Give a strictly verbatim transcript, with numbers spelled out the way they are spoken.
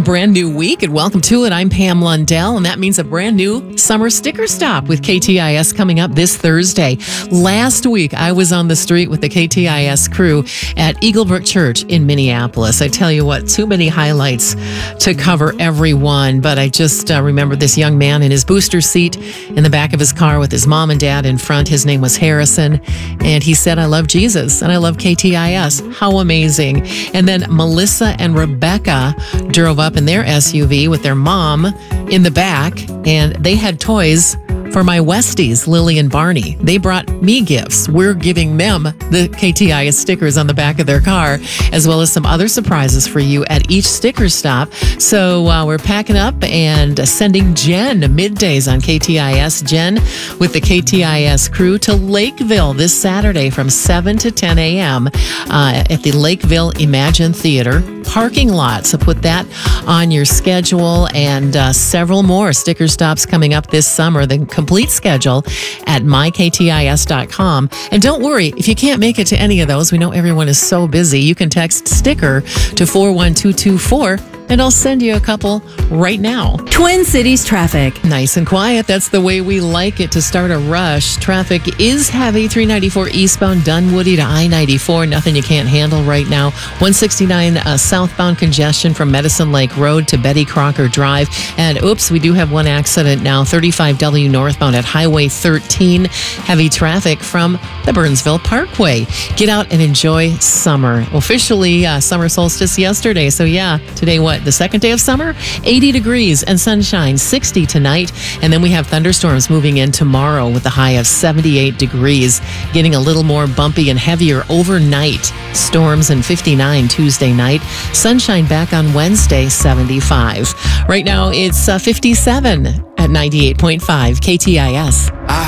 brand new week and welcome to it. I'm Pam Lundell, and that means a brand new summer sticker stop with K T I S coming up this Thursday. Last week, I was on the street with the K T I S crew at Eaglebrook Church in Minneapolis. I tell you what, too many highlights to cover everyone, but I just uh, remember this young man in his booster seat in the back of his car with his mom and dad in front. His name was Harrison, and he said, "I love Jesus and I love K T I S." How amazing. And then Melissa and Rebecca drove up in their S U V with their mom in the back, and they had toys for my Westies, Lily and Barney. They brought me gifts. We're giving them the K T I S stickers on the back of their car, as well as some other surprises for you at each sticker stop. So uh, we're packing up and sending Jen middays on K T I S. Jen with the K T I S crew to Lakeville this Saturday from seven to ten a.m. Uh, at the Lakeville Imagine Theater parking lot. So put that on your schedule, and uh, several more sticker stops coming up this summer. The complete schedule at my k t i s dot com. And don't worry, if you can't make it to any of those, we know everyone is so busy, you can text sticker to four one two two four and I'll send you a couple right now. Twin Cities traffic. Nice and quiet. That's the way we like it to start a rush. Traffic is heavy. three ninety-four eastbound Dunwoody to I ninety-four. Nothing you can't handle right now. one sixty-nine uh, southbound congestion from Medicine Lake Road to Betty Crocker Drive. And oops, we do have one accident now. thirty-five W northbound at Highway thirteen. Heavy traffic from the Burnsville Parkway. Get out and enjoy summer. Officially uh, summer solstice yesterday. So yeah, today what? The second day of summer, eighty degrees and sunshine, sixty tonight. And then we have thunderstorms moving in tomorrow with a high of seventy-eight degrees, getting a little more bumpy and heavier overnight. Storms and fifty-nine Tuesday night. Sunshine back on Wednesday, seventy-five. Right now it's uh, fifty-seven at ninety-eight point five K T I S.